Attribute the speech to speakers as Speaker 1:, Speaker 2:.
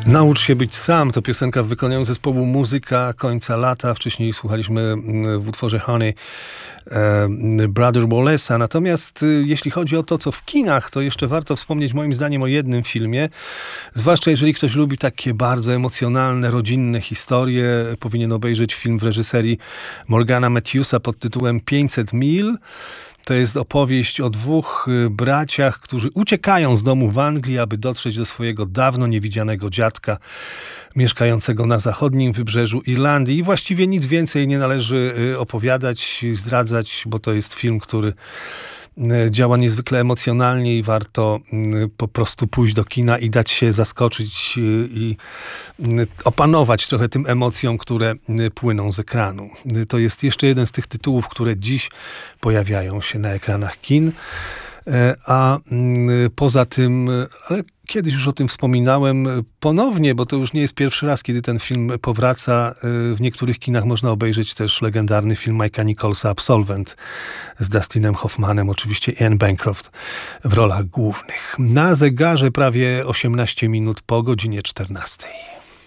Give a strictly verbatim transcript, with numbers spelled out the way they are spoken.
Speaker 1: Naucz się być sam to piosenka w wykonaniu zespołu Muzyka końca lata. Wcześniej słuchaliśmy w utworze Honey Brother Wallace'a. Natomiast jeśli chodzi o to, co w kinach, to jeszcze warto wspomnieć moim zdaniem o jednym filmie. Zwłaszcza jeżeli ktoś lubi takie bardzo emocjonalne, rodzinne historie, powinien obejrzeć film w reżyserii Morgana Matthewsa pod tytułem pięćset mil. To jest opowieść o dwóch braciach, którzy uciekają z domu w Anglii, aby dotrzeć do swojego dawno niewidzianego dziadka mieszkającego na zachodnim wybrzeżu Irlandii. I właściwie nic więcej nie należy opowiadać, zdradzać, bo to jest film, który działa niezwykle emocjonalnie i warto po prostu pójść do kina i dać się zaskoczyć i opanować trochę tym emocjom, które płyną z ekranu. To jest jeszcze jeden z tych tytułów, które dziś pojawiają się na ekranach kin. A poza tym, ale kiedyś już o tym wspominałem ponownie, bo to już nie jest pierwszy raz, kiedy ten film powraca. W niektórych kinach można obejrzeć też legendarny film Mike'a Nicholsa Absolvent z Dustinem Hoffmanem, oczywiście Ian Bancroft w rolach głównych. Na zegarze prawie osiemnaście minut po godzinie czternastej.